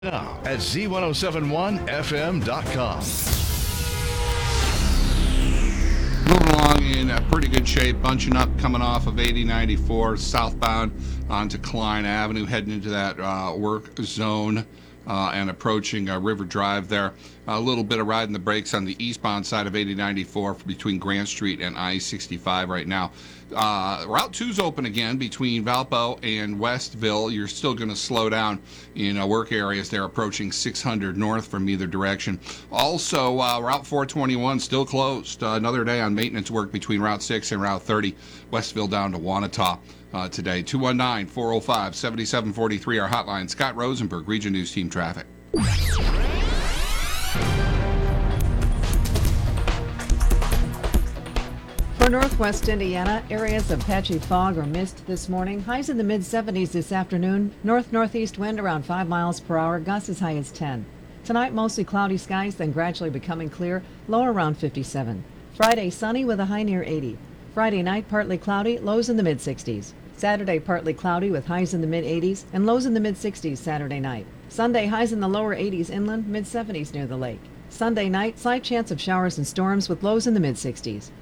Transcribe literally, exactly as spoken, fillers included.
Now at Z ten seventy-one F M dot com. Moving along in uh, pretty good shape, bunching up coming off of eighty ninety-four southbound onto Klein Avenue, heading into that uh, work zone uh, and approaching uh, River Drive there. A little bit of riding the brakes on the eastbound side of eighty ninety-four between Grant Street and I sixty-five right now. Uh, Route two's open again between Valpo and Westville. You're still going to slow down in uh, work areas there approaching six hundred north from either direction. Also, uh, Route four twenty-one still closed. Uh, another day on maintenance work between Route six and Route thirty. Westville down to Wanata uh, today. two one nine, four oh five, seven seven four three, our hotline. Scott Rosenberg, Region News Team Traffic. For northwest Indiana, areas of patchy fog or mist this morning. Highs in the mid seventies this afternoon. North-northeast wind around five miles per hour. Gusts as high as ten. Tonight, mostly cloudy skies, then gradually becoming clear. Low around fifty-seven. Friday, sunny with a high near eighty. Friday night, partly cloudy. Lows in the mid sixties. Saturday, partly cloudy with highs in the mid eighties and lows in the mid sixties Saturday night. Sunday, highs in the lower eighties inland, mid seventies near the lake. Sunday night, slight chance of showers and storms with lows in the mid sixties.